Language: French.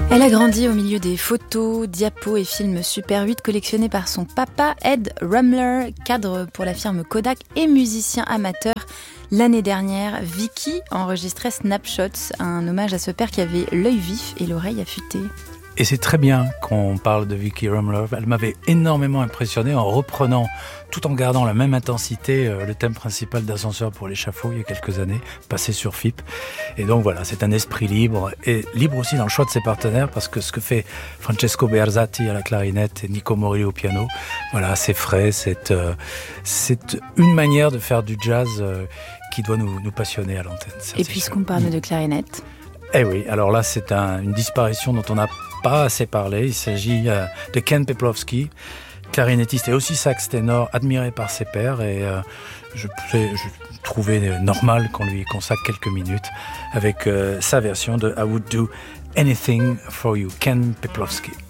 Elle a grandi au milieu des photos, diapos et films Super 8 collectionnés par son papa Ed Rumler, cadre pour la firme Kodak et musicien amateur. L'année dernière, Vicky enregistrait Snapshots, un hommage à ce père qui avait l'œil vif et l'oreille affûtée. Et c'est très bien qu'on parle de Vicky Rumler. Elle m'avait énormément impressionné en reprenant, tout en gardant la même intensité, le thème principal d'Ascenseur pour l'échafaud il y a quelques années, passé sur FIP. Et donc voilà, c'est un esprit libre, et libre aussi dans le choix de ses partenaires, parce que ce que fait Francesco Bearzati à la clarinette et Nico Morelli au piano, voilà, c'est frais, c'est une manière de faire du jazz qui doit nous passionner à l'antenne. Et puisqu'on parle de clarinette... Eh oui, alors là c'est une disparition dont on n'a pas assez parlé. Il s'agit de Ken Peplowski, clarinettiste et aussi sax ténor, admiré par ses pairs, et je trouvais normal qu'on lui consacre quelques minutes avec sa version de I Would Do Anything For You, Ken Peplowski.